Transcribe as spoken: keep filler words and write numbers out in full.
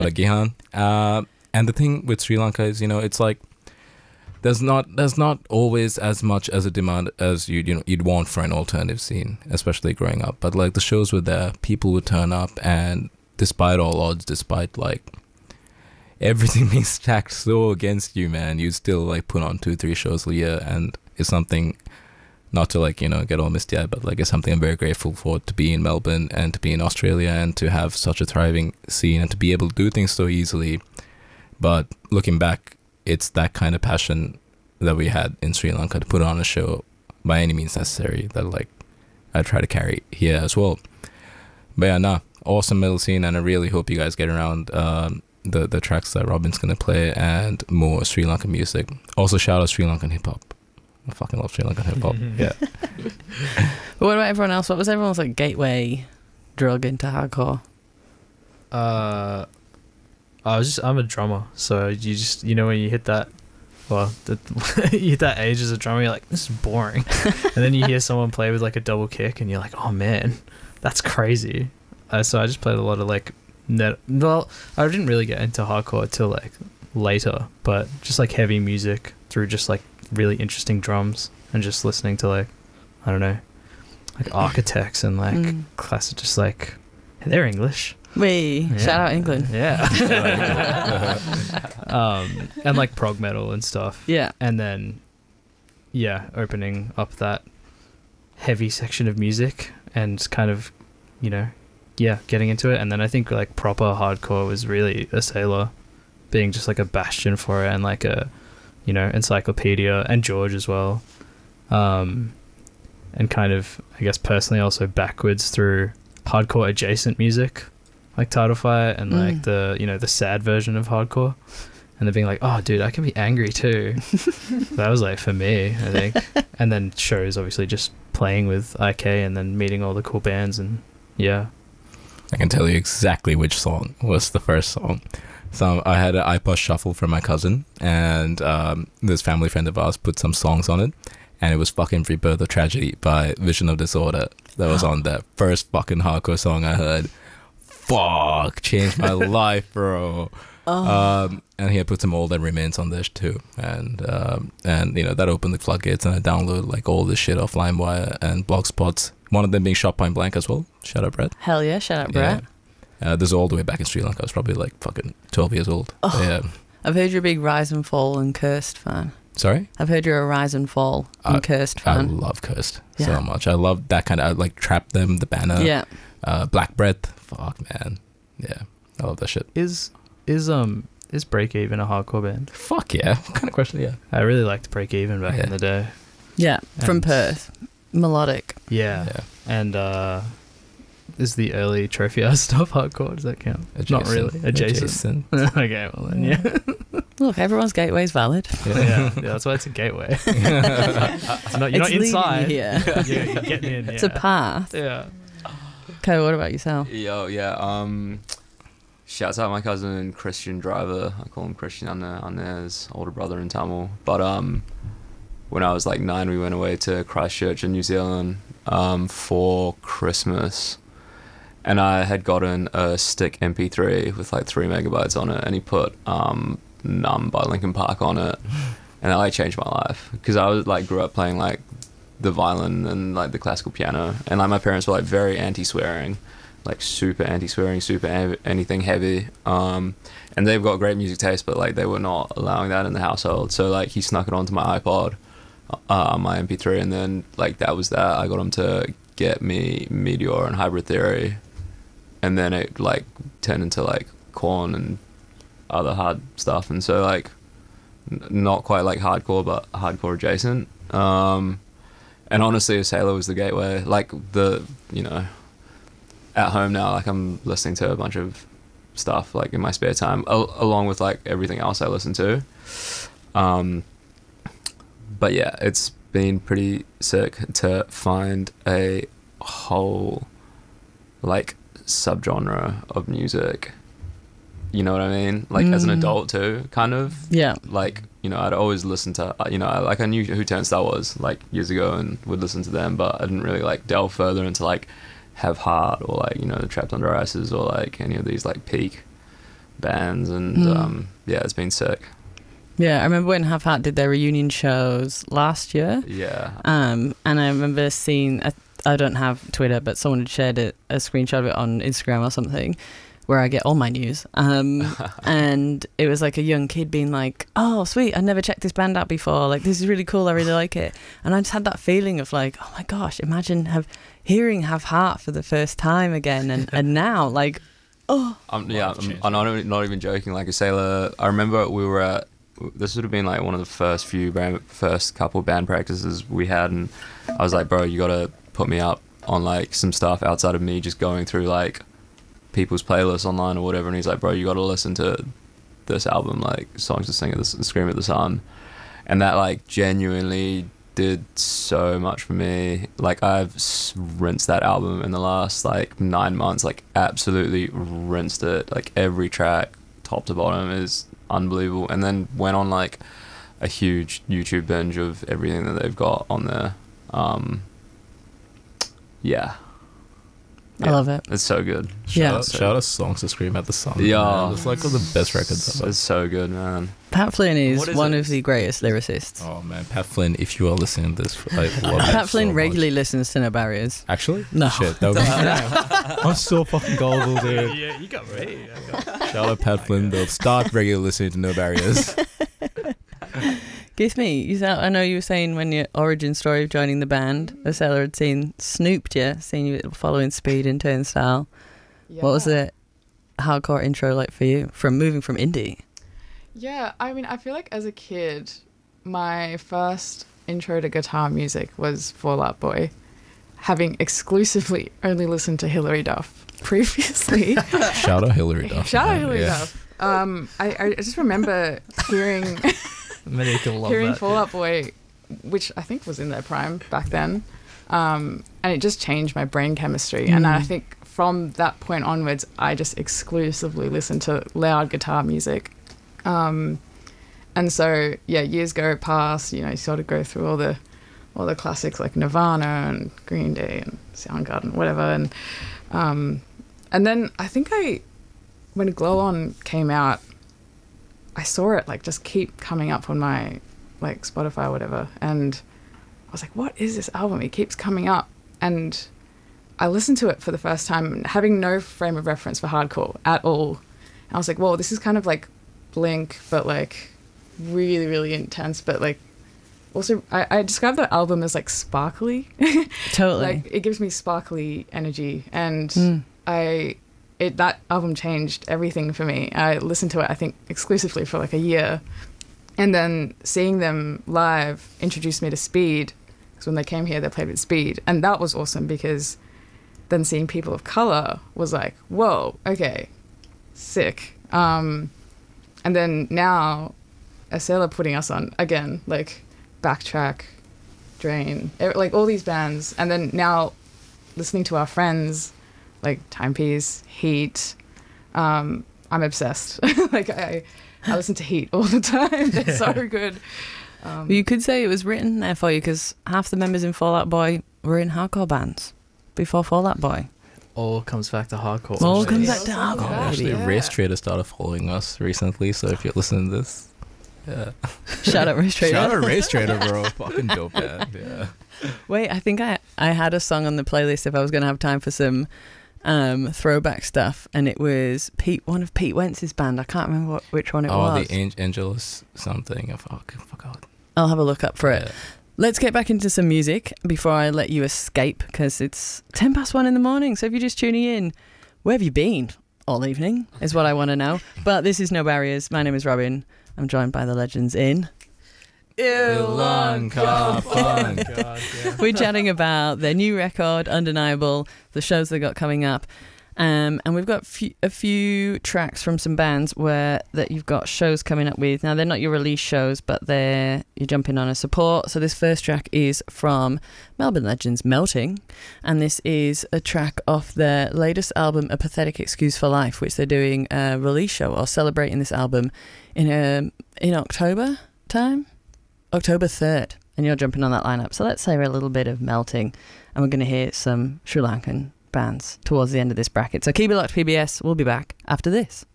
Gihan. Uh, and the thing with Sri Lanka is, you know, it's like there's not there's not always as much as a demand as you you know you'd want for an alternative scene, especially growing up. But like the shows were there, people would turn up, and despite all odds, despite like everything being stacked so against you, man, you still like put on two three shows a year, and it's something. Not to like, you know, get all misty-eyed, but like it's something I'm very grateful for, to be in Melbourne and to be in Australia and to have such a thriving scene and to be able to do things so easily. But looking back, it's that kind of passion that we had in Sri Lanka to put on a show by any means necessary that like I try to carry here as well. But yeah, nah, awesome metal scene, and I really hope you guys get around um, the, the tracks that Robin's going to play and more Sri Lankan music. Also shout out Sri Lankan hip-hop. I fucking love Sri Lankan hip hop. Yeah. But what about everyone else? What was everyone's like gateway drug into hardcore? Uh, I was just I'm a drummer, so you just you know when you hit that, well, the, you hit that age as a drummer, you're like, this is boring, and then you hear someone play with like a double kick, and you're like, oh man, that's crazy. Uh, so I just played a lot of like net. Well, I didn't really get into hardcore till like later, but just like heavy music through just like really interesting drums and just listening to like I don't know like Architects and like mm. classic, just like they're English. We yeah. shout out England. Yeah. um and like prog metal and stuff. Yeah. And then yeah opening up that heavy section of music and kind of you know yeah getting into it. And then I think like proper hardcore was really a Sailor being just like a bastion for it, and like a you know, Encyclopedia and George as well. Um, and kind of, I guess personally also backwards through hardcore adjacent music, like Tidal Fire and like mm. the, you know, the sad version of hardcore. And they're being like, oh dude, I can be angry too. That was like for me, I think. And then shows obviously just playing with I K and then meeting all the cool bands, and yeah. I can tell you exactly which song was the first song. So I had an iPod shuffle from my cousin, and um, this family friend of ours put some songs on it, and it was fucking Rebirth of Tragedy by Vision of Disorder that was on that first fucking hardcore song I heard. Fuck, changed my life, bro. Oh. Um, and he had put some All That Remains on this too, and um, and you know that opened the floodgates, and I downloaded like all this shit off LimeWire and Blogspots. One of them being Shot Point Blank as well. Shout out Brett. Hell yeah, shout out Brett. Yeah. Uh, this is all the way back in Sri Lanka. I was probably like fucking twelve years old. Oh, yeah. I've heard you're a big Rise and Fall and Cursed fan. Sorry? I've heard you're a Rise and Fall and I, Cursed fan. I love Cursed yeah. so much. I love that kind of, like Trap Them, the banner. Yeah. Uh, Black Breath. Fuck, man. Yeah. I love that shit. Is, is, um, is Break Even a hardcore band? Fuck yeah. What kind of question? Yeah. I really liked Break Even back yeah. in the day. Yeah. And from Perth. Melodic. Yeah. yeah. And, uh, is the early Trophy House stuff hardcore? Does that count? Adjacent. Not really. Adjacent. Adjacent. Okay, well then, yeah. Look, everyone's gateway is valid. Yeah, yeah, yeah, that's why it's a gateway. It's not, you're it's not inside. You here. You're, you're getting in. Yeah. It's a path. Yeah. Okay, what about yourself? Yo, yeah. Um, shouts out my cousin Christian Driver. I call him Christian Anna's older brother in Tamil. But um, when I was like nine, we went away to Christchurch in New Zealand um, for Christmas. And I had gotten a stick M P three with like three megabytes on it, and he put um, Numb by Linkin Park on it, and that like changed my life, because I was like grew up playing like the violin and like the classical piano, and like my parents were like very anti-swearing, like super anti-swearing, super av- anything heavy, um, and they've got great music taste, but like they were not allowing that in the household. So like he snuck it onto my iPod, uh, my M P three, and then like that was that. I got him to get me Meteor and Hybrid Theory. And then it like turned into like Korn and other hard stuff, and so like n- not quite like hardcore, but hardcore adjacent. Um, and honestly, Sailor was the gateway. Like the you know, at home now, like I'm listening to a bunch of stuff like in my spare time, al- along with like everything else I listen to. Um, but yeah, it's been pretty sick to find a whole like subgenre of music, you know what I mean, like mm. as an adult too, kind of. Yeah, like you know I'd always listen to you know like I knew who Turnstile was like years ago and would listen to them, but I didn't really like delve further into like Have Heart or like you know the Trapped Under Ices or like any of these like peak bands, and Mm. um, yeah, it's been sick. Yeah, I remember when Half Heart did their reunion shows last year. Yeah. Um, and I remember seeing, I, I don't have Twitter, but someone had shared it, a screenshot of it on Instagram or something, where I get all my news. Um, and it was like a young kid being like, oh, sweet, I never checked this band out before. Like, this is really cool. I really like it. And I just had that feeling of like, oh my gosh, imagine have hearing Have Heart for the first time again. And, and now, like, oh. I'm, yeah, I'm, I'm not, not even joking. Like a sailor, I remember we were at, this would have been like one of the first few band, first couple band practices we had, and I was like, bro, you gotta put me up on like some stuff outside of me just going through like people's playlists online or whatever. And he's like, bro, you gotta listen to this album, like Songs to Sing at the Scream at the Sun. And that like genuinely did so much for me. Like I've rinsed that album in the last like nine months, like absolutely rinsed it. Like every track top to bottom is unbelievable. And then went on like a huge YouTube binge of everything that they've got on there. Um, yeah. I love it. It's so good. Shout Yeah. out, shout out Songs to Scream at the Sun. Yeah. man. It's like one of the best records ever. It's so good, man. Pat Flynn is, What is one it? of the greatest lyricists. Oh man, Pat Flynn, if you are listening to this, I love Pat you Flynn so regularly much. listens to No Barriers. Actually? No. Shit, that would be I'm so fucking gullible, dude. Yeah, you got me. Shout out Pat Flynn, though. Start regularly listening to No Barriers. Give me, you sound, I know you were saying when your origin story of joining the band, a sailor had seen Snooped you, seen you following Speed and Turnstile. Yeah. What was the hardcore intro like for you from moving from indie? Yeah, I mean, I feel like as a kid, my first intro to guitar music was Fall Out Boy, having exclusively only listened to Hilary Duff previously. Shout out Hillary Duff. Shout out man, Hilary yeah. Duff. Um, I, I just remember hearing Many can love hearing that. Fall Out Boy, which I think was in their prime back then, um, and it just changed my brain chemistry. And I think from that point onwards, I just exclusively listened to loud guitar music. Um, and so, yeah, years go past, you know, you sort of go through all the all the classics like Nirvana and Green Day and Soundgarden, whatever. And um, and then I think I, when Glow On came out, I saw it like just keep coming up on my like Spotify or whatever. And I was like, what is this album? It keeps coming up. And I listened to it for the first time, having no frame of reference for hardcore at all. And I was like, whoa, this is kind of like Blink, but like really, really intense. But like also, I, I describe the album as like sparkly. Totally. Like it gives me sparkly energy. And Mm. I, it that album changed everything for me. I listened to it, I think, exclusively for like a year. And then seeing them live introduced me to Speed. Because when they came here, they played with Speed. And that was awesome because then seeing People of Colour was like, whoa, okay, sick. Um, and then now, A Sailor putting us on, again, like Backtrack, Drain, e- like all these bands. And then now listening to our friends, like Timepiece, Heat. Um, I'm obsessed. like I, I listen to Heat all the time. They're so good. Um, You could say it was written there for you because half the members in Fall Out Boy were in hardcore bands before Fall Out Boy. All comes back to hardcore. All actually. comes back to Yeah. hardcore, Yeah. Actually, baby. Yeah. Race Trader started following us recently, so if you're listening to this, yeah. Shout out Race Trader. Shout out Race Trader, bro. Fucking dope, man. Yeah. Wait, I think I, I had a song on the playlist if I was going to have time for some um, throwback stuff, and it was Pete, one of Pete Wentz's band. I can't remember what, which one it oh, was. the An- Angelus something. I fuck, forgot. I'll have a look up for it. Yeah. Let's get back into some music before I let you escape because it's ten past one in the morning. So if you're just tuning in, where have you been all evening is what I want to know. But this is No Barriers. My name is Robin. I'm joined by the legends in. Ilanka Fun. God, yeah. We're chatting about their new record, Undeniable, the shows they got coming up. Um, and we've got few, a few tracks from some bands where that you've got shows coming up with. Now, they're not your release shows, but they're you're jumping on a support. So this first track is from Melbourne legends Melting. And this is a track off their latest album, A Pathetic Excuse for Life, which they're doing a release show or celebrating this album in um in October time? October third. And you're jumping on that lineup. So let's hear a little bit of Melting. And we're going to hear some Sri Lankan bands towards the end of this bracket. So keep it locked, P B S. We'll be back after this.